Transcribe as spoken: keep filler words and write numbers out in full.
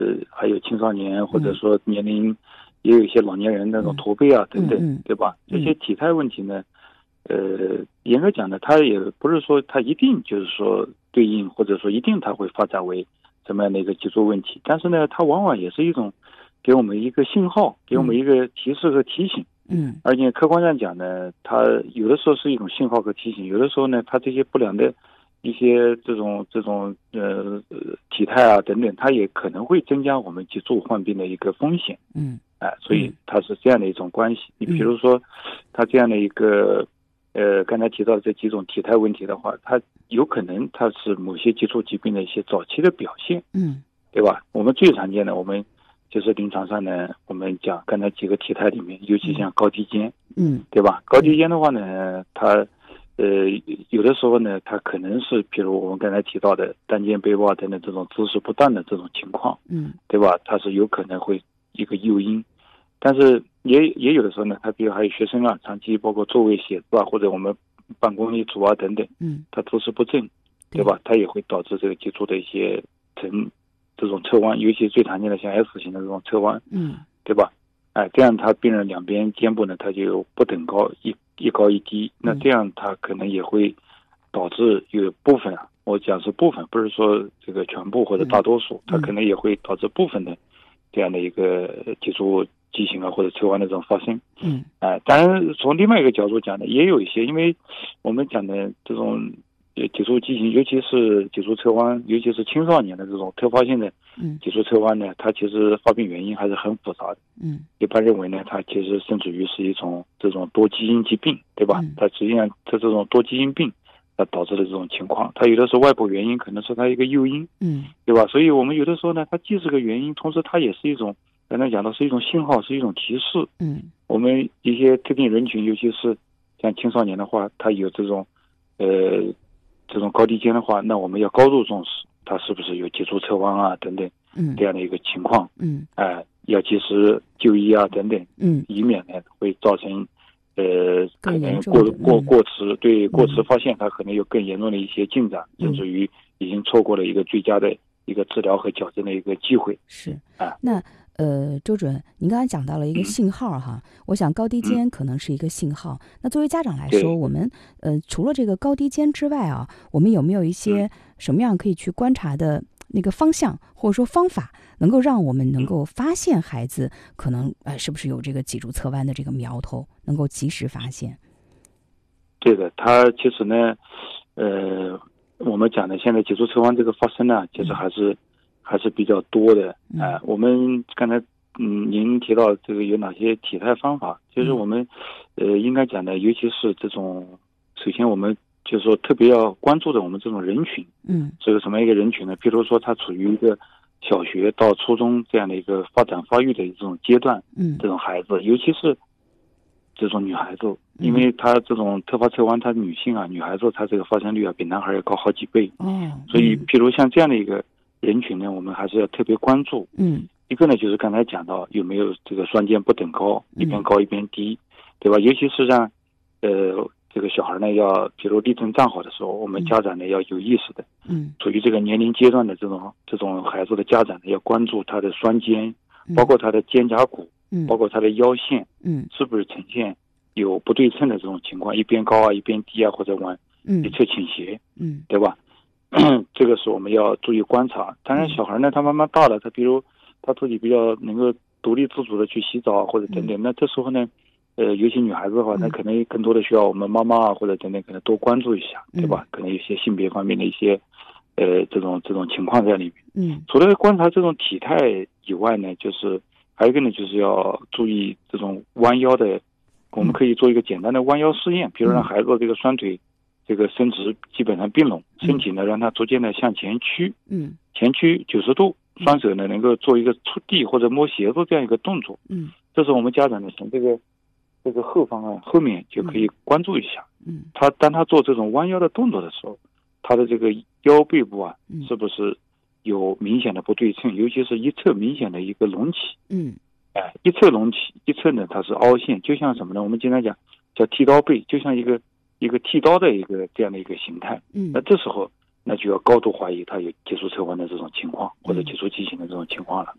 呃还有青少年或者说年龄也有一些老年人那种驼背啊、嗯、等等、嗯、对吧？这些体态问题呢，呃严格讲呢，它也不是说它一定就是说对应或者说一定它会发展为什么样的一个脊柱问题，但是呢它往往也是一种给我们一个信号，给我们一个提示和提醒。 嗯， 而且客观上讲呢，它有的时候是一种信号和提醒，有的时候呢，它这些不良的一些这种这种呃体态啊等等，它也可能会增加我们脊柱患病的一个风险。 嗯， 哎、呃，所以它是这样的一种关系。你比如说，它这样的一个呃刚才提到的这几种体态问题的话，它有可能它是某些脊柱疾病的一些早期的表现。 嗯，对吧？我们最常见的我们。就是临床上呢，我们讲刚才几个体态里面，尤其像高低肩， 嗯， 对吧？高低肩的话呢，它呃有的时候呢，它可能是比如我们刚才提到的单肩背抱等等这种姿势不当的这种情况， 嗯， 对吧？它是有可能会一个诱因，但是也也有的时候呢，它比如还有学生啊，长期包括座位写字啊，或者我们办公一族啊等等， 嗯， 它姿势不正，对吧？它也会导致这个脊柱的一些沉。这种侧弯，尤其最常见的像 S 型的这种侧弯， 嗯， 对吧？哎，这样他病人两边肩部呢，它就有不等高，一一高一低，那这样它可能也会导致有部分啊，我讲是部分，不是说这个全部或者大多数，它可能也会导致部分的这样的一个脊柱畸形啊或者侧弯的这种发生。 嗯， 哎，当然从另外一个角度讲呢，也有一些，因为我们讲的这种。脊柱畸形，尤其是脊柱侧弯，尤其是青少年的这种特发性的脊柱侧弯呢，它其实发病原因还是很复杂的。 嗯， 一般认为呢，它其实甚至于是一种这种多基因疾病，对吧？ 嗯、 它实际上它这种多基因病，它导致的这种情况，它有的是外部原因，可能是它一个诱因， 嗯， 对吧？所以我们有的时候呢，它既是个原因，同时它也是一种，刚才讲到是一种信号，是一种提示。 嗯， 我们一些特定人群，尤其是像青少年的话，他有这种，呃。这种高低肩的话，那我们要高度重视，它是不是有脊柱侧弯啊等等， 嗯， 这样的一个情况， 嗯， 哎、呃，要及时就医啊等等， 嗯， 以免呢会造成，呃，可能过过过迟，对过迟发现，它可能有更严重的一些进展， 嗯、 甚至于已经错过了一个最佳的一个治疗和矫正的一个机会。 是啊， 那。呃，周主任，您刚才讲到了一个信号哈，嗯、我想高低肩可能是一个信号。嗯、那作为家长来说，我们呃除了这个高低肩之外啊，我们有没有一些什么样可以去观察的那个方向，或者说方法，能够让我们能够发现孩子可能呃是不是有这个脊柱侧弯的这个苗头，能够及时发现？ 对的，他其实呢，呃，我们讲的现在脊柱侧弯这个发生呢，其实还是。嗯还是比较多的，哎、呃，我们刚才嗯，您提到这个有哪些体态方法？就是我们呃应该讲的，尤其是这种，首先我们就是说特别要关注的我们这种人群， 嗯， 是个什么一个人群呢？比如说他处于一个小学到初中这样的一个发展发育的这种阶段， 嗯， 这种孩子，尤其是这种女孩子，因为她这种特发侧弯，她女性啊，女孩子她这个发生率啊比男孩要高好几倍， 哦， 所以譬如像这样的一个。人群呢，我们还是要特别关注。 嗯， 一个呢，就是刚才讲到有没有这个双肩不等高，一边高一边低，对吧？尤其是让呃这个小孩呢，要比如立正站好的时候，我们家长呢要有意识的， 嗯， 处于这个年龄阶段的这种这种孩子的家长呢，要关注他的双肩，包括他的肩胛骨， 嗯， 包括他的腰线， 嗯， 是不是呈现有不对称的这种情况，一边高啊，一边低啊，或者往一侧倾斜， 嗯， 对吧？这个是我们要注意观察。当然，小孩呢，他慢慢大了，他比如他自己比较能够独立自主的去洗澡或者等等，那这时候呢，呃，尤其女孩子的话，那可能更多的需要我们妈妈啊或者等等，可能多关注一下，对吧？可能有些性别方面的一些呃这种这种情况在里面。 嗯， 除了观察这种体态以外呢，就是还有一个呢，就是要注意这种弯腰的，我们可以做一个简单的弯腰试验，比如让孩子这个双腿。这个伸直基本上并拢，身体呢让它逐渐的向前屈， 嗯， 前屈九十度，双手呢能够做一个触地或者摸鞋子这样一个动作， 嗯， 这是我们家长呢从这个这个后方啊后面就可以关注一下， 嗯， 他当他做这种弯腰的动作的时候，他的这个腰背部啊是不是有明显的不对称，尤其是一侧明显的一个隆起， 嗯， 哎，一侧隆起，一侧呢它是凹陷，就像什么呢？我们经常讲叫剃刀背，就像一个。一个剃刀的一个这样的一个形态， 嗯， 那这时候那就要高度怀疑他有脊柱侧弯的这种情况，或者脊柱畸形的这种情况了。